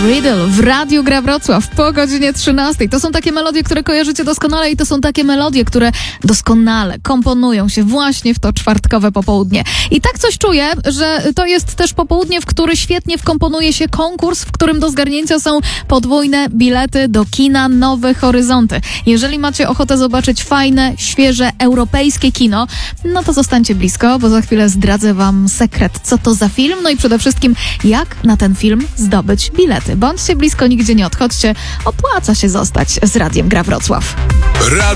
Riddle w Radiu Gra Wrocław po godzinie 13. To są takie melodie, które kojarzycie doskonale i to są takie melodie, które doskonale komponują się właśnie w to czwartkowe popołudnie. I tak coś czuję, że to jest też popołudnie, w który świetnie wkomponuje się konkurs, w którym do zgarnięcia są podwójne bilety do kina Nowe Horyzonty. Jeżeli macie ochotę zobaczyć fajne, świeże, europejskie kino, no to zostańcie blisko, bo za chwilę zdradzę wam sekret, co to za film, no i przede wszystkim jak na ten film zdobyć bilety. Bądźcie blisko, nigdzie nie odchodźcie. Opłaca się zostać z Radiem Gra Wrocław.